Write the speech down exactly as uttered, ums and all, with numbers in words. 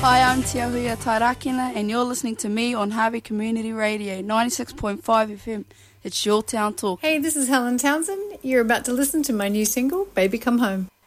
Hi, I'm Tiahuia Tairakina and you're listening to me on Harvey Community Radio ninety-six point five F M. It's your town talk. Hey, this is Helen Townsend. You're about to listen to my new single, Baby Come Home.